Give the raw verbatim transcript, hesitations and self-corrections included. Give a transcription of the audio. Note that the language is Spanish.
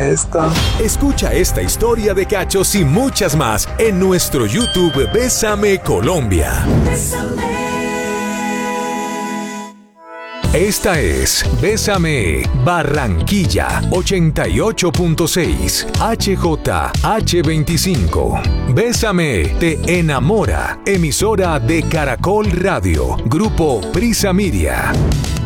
esta. Escucha esta historia de cachos y muchas más en nuestro YouTube Bésame Colombia. Bésame. Esta es Bésame Barranquilla ochenta y ocho punto seis H J H veinticinco. Bésame te enamora, emisora de Caracol Radio, Grupo Prisa Media.